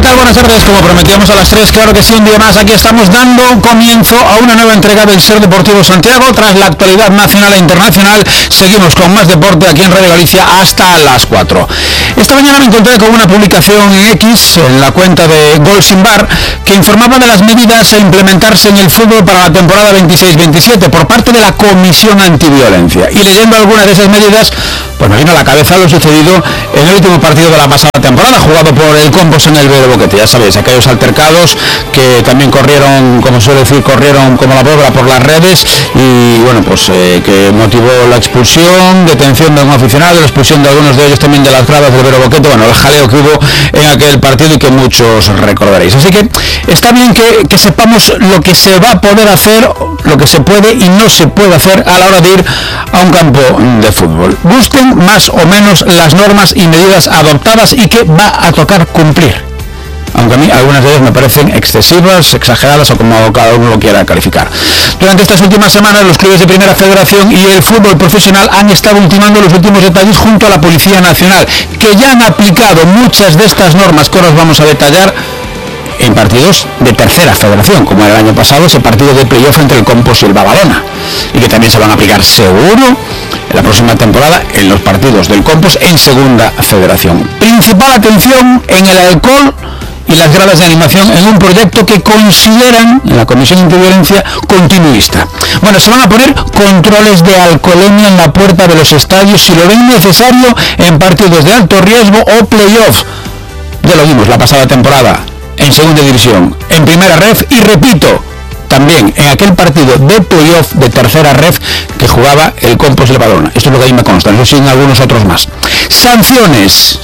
tal? Buenas tardes, como prometíamos a las 3, claro que sí, un día más, aquí estamos dando comienzo a una nueva entrega del Ser Deportivo Santiago. Tras la actualidad nacional e internacional, seguimos con más deporte aquí en Radio Galicia hasta las 4. Esta mañana me encontré con una publicación en X, en la cuenta de Gol Sin Bar, que informaba de las medidas a implementarse en el fútbol para la temporada 26-27 por parte de la Comisión Antiviolencia. Y leyendo algunas de esas medidas, pues me vino a la cabeza lo sucedido en el último partido de la pasada temporada, jugado por el Compos en el Vero Boquete. Ya sabéis, aquellos altercados que también corrieron, como suele decir, corrieron como la pólvora por las redes y bueno, pues que motivó la expulsión, detención de un aficionado, la expulsión de algunos de ellos también de las gradas del Vero Boquete, bueno, el jaleo que hubo en aquel partido y que muchos recordaréis. Así que está bien que sepamos lo que se va a poder hacer, lo que se puede y no se puede hacer a la hora de ir a un campo de fútbol. Busquen más o menos las normas y medidas adoptadas y que va a tocar cumplir, aunque a mí algunas de ellas me parecen excesivas, exageradas o como cada uno lo quiera calificar. Durante estas últimas semanas los clubes de Primera Federación y el fútbol profesional han estado ultimando los últimos detalles junto a la Policía Nacional, que ya han aplicado muchas de estas normas que ahora os vamos a detallar en partidos de Tercera Federación, como era el año pasado ese partido de playoff entre el Compos y el Badalona, y que también se van a aplicar seguro en la próxima temporada en los partidos del Compos en Segunda Federación. Principal atención en el alcohol y las gradas de animación en un proyecto que consideran en la Comisión Antiviolencia continuista. Bueno, se van a poner controles de alcoholemia en la puerta de los estadios si lo ven necesario en partidos de alto riesgo o playoff. Ya lo vimos la pasada temporada en Segunda División, en Primera Ref y repito, también en aquel partido de playoff de Tercera Ref que jugaba el Compos y el Badalona. Esto es lo que a mí me consta, no sé si en algunos otros más. Sanciones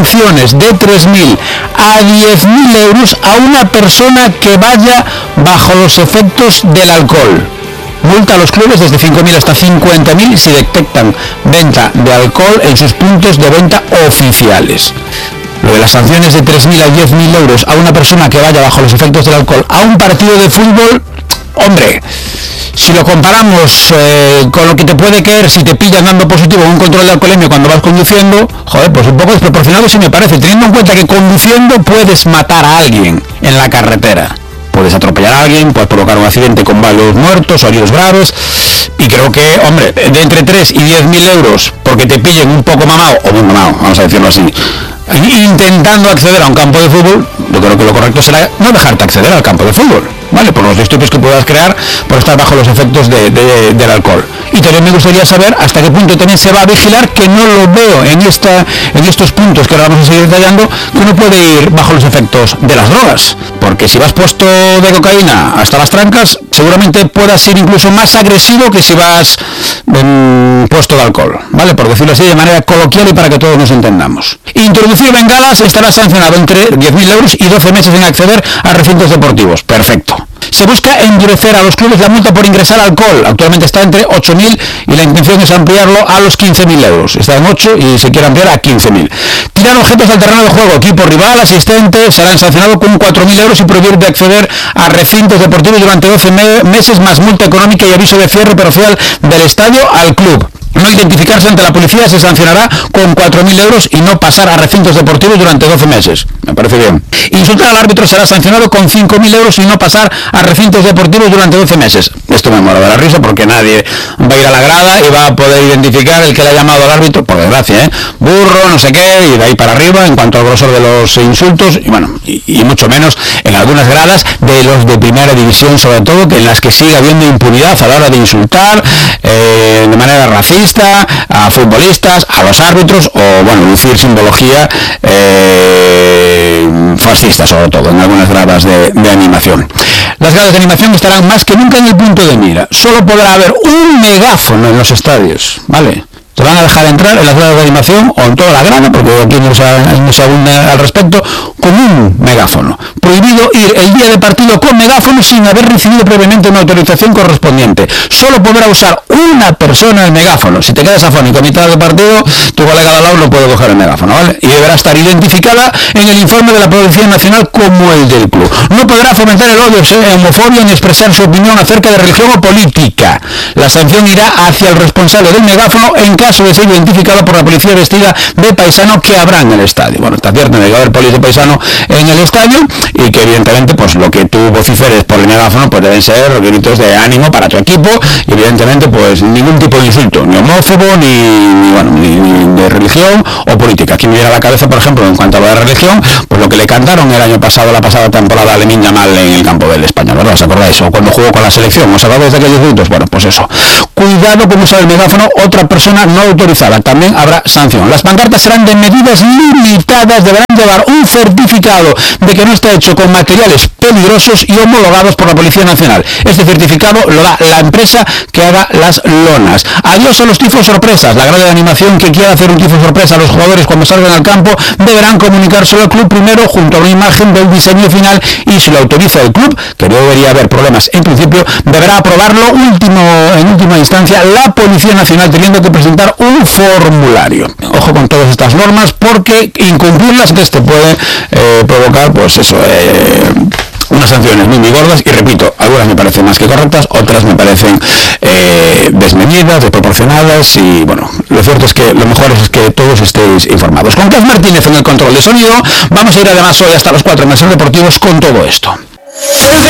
de 3.000 a 10.000 euros a una persona que vaya bajo los efectos del alcohol. Multa a los clubes desde 5.000 hasta 50.000 si detectan venta de alcohol en sus puntos de venta oficiales. Lo de las sanciones de 3.000 a 10.000 euros a una persona que vaya bajo los efectos del alcohol a un partido de fútbol, hombre, si lo comparamos con lo que te puede caer si te pillan dando positivo en un control de alcoholemia cuando vas conduciendo, joder, pues un poco desproporcionado sí me parece, teniendo en cuenta que conduciendo puedes matar a alguien en la carretera. Puedes atropellar a alguien, puedes provocar un accidente con varios muertos o heridos graves. Y creo que, hombre, de entre 3 y 10.000 euros, porque te pillen un poco mamado, o muy mamado, vamos a decirlo así, intentando acceder a un campo de fútbol, yo creo que lo correcto será no dejarte acceder al campo de fútbol, ¿vale? Por los disturbios que puedas crear por estar bajo los efectos del alcohol. Y también me gustaría saber hasta qué punto también se va a vigilar, que no lo veo en estos puntos que ahora vamos a seguir detallando, que uno puede ir bajo los efectos de las drogas. Porque si vas puesto de cocaína hasta las trancas, seguramente puedas ir incluso más agresivo que si vas puesto de alcohol, ¿vale? Por decirlo así de manera coloquial y para que todos nos entendamos. Introducir bengalas estará sancionado entre 10.000 euros y 12 meses en acceder a recintos deportivos. Perfecto. Se busca endurecer a los clubes la multa por ingresar alcohol. Actualmente está entre 8.000 y la intención es ampliarlo a los 15.000 euros. Está en 8 y se quiere ampliar a 15.000. Tirar objetos al terreno de juego, equipo rival, asistente, serán sancionados con 4.000 euros y prohibir de acceder a recintos deportivos durante 12 meses más multa económica y aviso de cierre parcial del estadio al club. No identificarse ante la policía se sancionará con 4.000 euros y no pasar a recintos deportivos durante 12 meses. Me parece bien. Insultar al árbitro será sancionado con 5.000 euros y no pasar a recintos deportivos durante 12 meses. Esto me muero de la risa porque nadie va a ir a la grada y va a poder identificar el que le ha llamado al árbitro, por desgracia, burro, no sé qué, y de ahí para arriba en cuanto al grosor de los insultos, y bueno, y mucho menos en algunas gradas de los de Primera División, sobre todo, en las que sigue habiendo impunidad a la hora de insultar de manera racista a futbolistas, a los árbitros o, bueno, lucir simbología fascista, sobre todo en algunas gradas de animación. Las gradas de animación estarán más que nunca en el punto de mira. Solo podrá haber un megáfono en los estadios, ¿vale? Se van a dejar entrar en las gradas de animación o en toda la grada, porque aquí no se abunda al respecto, con un megáfono. Prohibido ir el día de partido con megáfono sin haber recibido previamente una autorización correspondiente. Solo podrá usar una persona el megáfono. Si te quedas afónico a mitad del partido, tu colega de al lado no puede coger el megáfono, ¿vale? Y deberá estar identificada en el informe de la Policía Nacional como el del club. No podrá fomentar el odio, homofobia ni expresar su opinión acerca de religión o política. La sanción irá hacia el responsable del megáfono en caso de ser identificado por la policía vestida de paisano que habrá en el estadio. Bueno, está cierto, no hay que haber policía de paisano mano en el estadio, y que evidentemente pues lo que tú vociferes por el megáfono pues deben ser gritos de ánimo para tu equipo, y evidentemente pues ningún tipo de insulto, ni homófobo, ni de religión o política. Aquí me viene a la cabeza, por ejemplo, en cuanto a lo de religión, pues lo que le cantaron el año pasado, la pasada temporada, a Lamine Yamal en el campo del Español, ¿verdad? ¿Os acordáis? O cuando jugó con la selección, ¿os acordáis de aquellos gritos? Bueno, pues eso. Cuidado con usar el megáfono otra persona no autorizada, también habrá sanción. Las pancartas serán de medidas limitadas, deberán llevar un certificado de que no está hecho con materiales peligrosos y homologados por la Policía Nacional. Este certificado lo da la empresa que haga las lonas. Adiós a los tifos sorpresas. La grada de animación que quiera hacer un tifo sorpresa a los jugadores cuando salgan al campo deberán comunicárselo al club primero junto a una imagen del diseño final, y si lo autoriza el club, que no debería haber problemas en principio, deberá aprobarlo en última instancia la Policía Nacional, teniendo que presentar un formulario. Ojo con todas estas normas, porque incumplirlas te puede provocar pues eso, unas sanciones muy gordas, y repito, algunas me parecen más que correctas, otras me parecen desmedidas, desproporcionadas, y bueno, lo cierto es que lo mejor es que todos estéis informados. Con Cas Martínez en el control de sonido, vamos a ir además hoy hasta los 4 en Ser Deportivos con todo esto.